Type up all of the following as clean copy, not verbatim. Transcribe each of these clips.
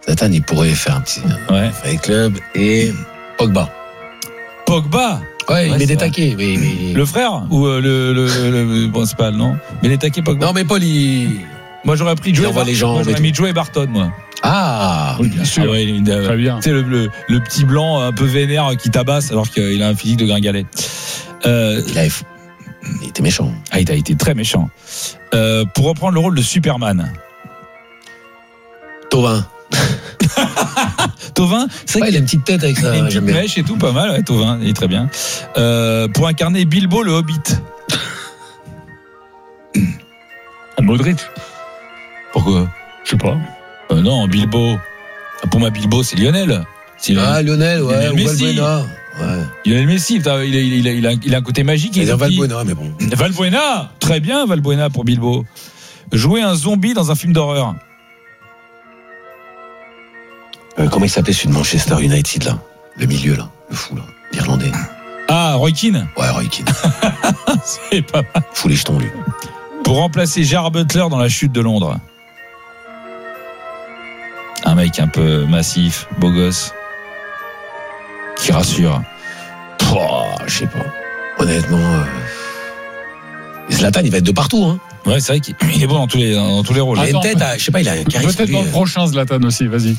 Zlatan, il pourrait faire un petit avec club et Pogba. Ouais, il met des taquets. Mais... Le frère ou le principal, non? Mais les taquets Pogba. Non, mais Paul, moi j'aurais pris Joey. Les gens. Moi j'aurais mis Joey Barton, moi. Ah, oui, bien sûr. Ouais, très bien. Tu sais, le petit blanc un peu vénère qui tabasse alors qu'il a un physique de gringalet. Il était méchant. Ah, il a été très méchant. Pour reprendre le rôle de Superman. Thauvin, c'est il a une petite tête avec ça. Il a une petite mèche et tout, pas mal, ouais, Thauvin, il est très bien. Pour incarner Bilbo le Hobbit. Modric. Pourquoi? Je sais pas. Non, Bilbo. Pour moi, Bilbo, c'est Lionel. Lionel, ouais. Lionel Messi. Valbuena. Ouais. Lionel Messi, il a un côté magique. Il a Valbuena, mais bon. Valbuena, très bien, Valbuena pour Bilbo. Jouer un zombie dans un film d'horreur. Comment il s'appelait celui de Manchester United, là? Le milieu, là. Le fou, là. L'Irlandais. Ah, Roy Keane. Ouais, Roy Keane. C'est pas mal. Fou les jetons, lui. Pour remplacer Gerard Butler dans La Chute de Londres. Un mec un peu massif, beau gosse, qui rassure. Je sais pas. Honnêtement, Zlatan, il va être de partout, hein. Ouais, c'est vrai qu'il est bon dans tous les rôles. Il a une tête, je sais pas, il a un charisme. Peut-être dans le prochain Zlatan aussi, vas-y.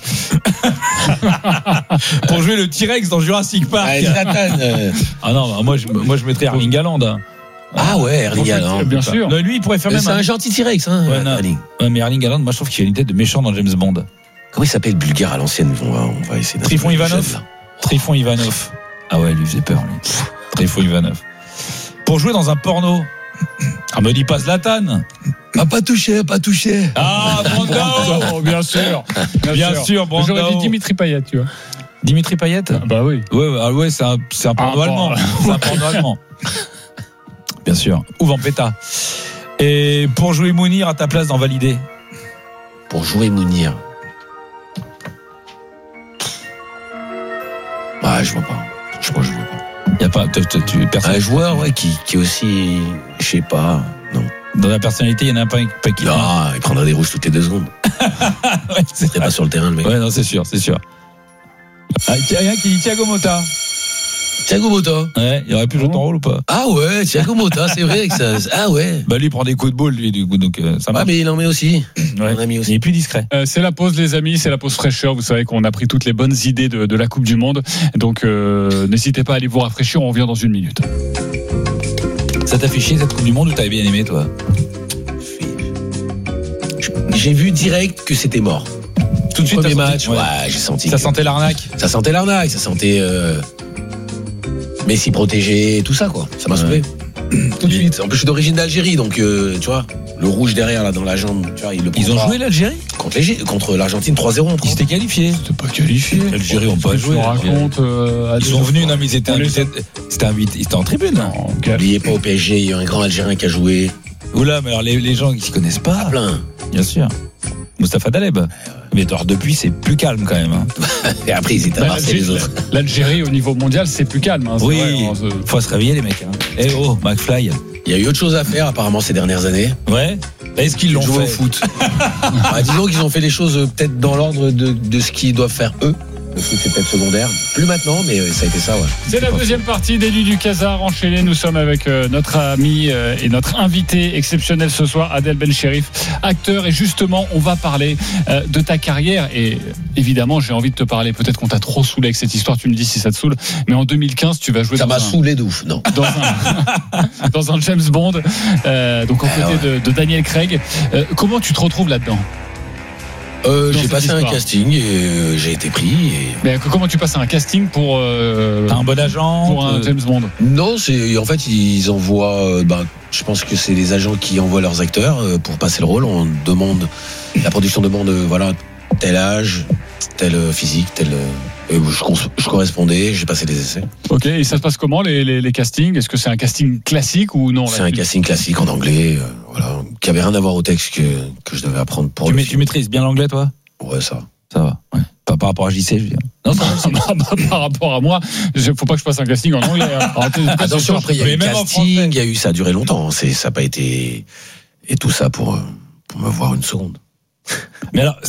Pour jouer le T-Rex dans Jurassic Park. Zlatan. Ah non, moi je mettrais Erling Haaland. Hein. Ah ouais, Erling Haaland. Bien sûr. Non, lui, il pourrait faire même. C'est un gentil T-Rex, hein. Ouais, mais Erling Haaland, moi je trouve qu'il a une tête de méchant dans James Bond. Comment il s'appelle le Bulgare à l'ancienne? On va essayer. Trifon Ivanov. Trifon Ivanov. Ah ouais, lui faisait peur, lui. Trifon Ivanov. Pour jouer dans un porno. Ah, me dis pas Zlatan. Pas touché. Ah, Brando. Bien sûr. Bien sûr, Brando. J'aurais dit Dimitri Payet, tu vois. Dimitri Payet? Bah oui. Ouais, c'est un porno allemand. C'est un porno allemand. Bien sûr. Ou Vampeta. Et pour jouer Mounir à ta place dans Validé. Pour jouer Mounir. Je vois pas. Je vois pas. Il y a pas un joueur qui est aussi, je sais pas, non. Dans la personnalité, il y en a pas qui. Non, il prendra des rouges toutes les 2 secondes. Ouais, il serait pas sur le terrain, le mec. Ouais, non, c'est sûr. Ah, il y a rien qui dit Thiago Motta. Ouais, il aurait pu jouer ton rôle ou pas? Ah ouais, Thiago Motta, c'est vrai que ça. Ah ouais. Bah lui il prend des coups de boule, lui, du coup, donc ça marche. Ah, mais il en met aussi. Ouais. Il est plus discret. C'est la pause, les amis, c'est la pause fraîcheur. Vous savez qu'on a pris toutes les bonnes idées de la Coupe du Monde. Donc n'hésitez pas à aller vous rafraîchir, on revient dans 1 minute. Ça t'a fait chier cette Coupe du Monde ou t'avais bien aimé, toi? J'ai vu direct que c'était mort. Tout de suite, premier match, j'ai senti. Ça sentait l'arnaque. Ça sentait Messi protégé, tout ça, quoi. Ça m'a sauvé. Tout de suite. En plus, je suis d'origine d'Algérie, donc tu vois, le rouge derrière, là, dans la jambe, tu vois, ils ont joué l'Algérie contre l'Argentine 3-0. Ils s'étaient qualifiés. C'était pas qualifié. L'Algérie n'ont pas joué. Ils sont venus, non, mais ils étaient en tribune. N'oubliez pas, au PSG, il y a un grand Algérien qui a joué. Oula, mais alors les gens qui ne connaissent pas. Plein. Bien sûr. Moustapha Daleb. Mais depuis, c'est plus calme quand même. Hein. Et après, ils étaient amassés les autres. L'Algérie, au niveau mondial, c'est plus calme. Hein, oui, vrai, faut se réveiller, les mecs. Hein. Eh oh, McFly. Il y a eu autre chose à faire, apparemment, ces dernières années. Ouais. Est-ce qu'ils l'ont fait au foot? Disons qu'ils ont fait les choses peut-être dans l'ordre de ce qu'ils doivent faire eux. Le foot c'est peut-être secondaire. Plus maintenant, mais ça a été ça, ouais. C'est la deuxième partie des Nuits du Casar enchaînée. Nous sommes avec notre ami et notre invité exceptionnel ce soir, Adel Bencherif, acteur. Et justement, on va parler de ta carrière. Et évidemment, j'ai envie de te parler. Peut-être qu'on t'a trop saoulé avec cette histoire. Tu me dis si ça te saoule. Mais en 2015, tu vas jouer ça m'a saoulé de ouf, non. Dans un James Bond. Donc, aux côtés de Daniel Craig. Comment tu te retrouves là-dedans? J'ai passé un casting et j'ai été pris. Mais comment tu passes un casting pour un bon agent, pour un James Bond? Non, en fait ils envoient. Je pense que c'est les agents qui envoient leurs acteurs pour passer le rôle. On demande, la production demande, voilà, tel âge, tel physique, tel. Je correspondais, j'ai passé les essais. Ok, et ça se passe comment les castings? Est-ce que c'est un casting classique ou non? C'est un casting classique en anglais, voilà, qui avait rien à voir au texte que je devais apprendre pour tu maîtrises bien l'anglais, toi? Ouais, ça va. Ouais. Pas par rapport à JC, je veux dire. Non, par rapport à moi, faut pas que je fasse un casting en anglais. Attention, après il y a eu le casting, ça a duré longtemps. Ça n'a pas été et tout ça pour me voir une seconde. Mais alors.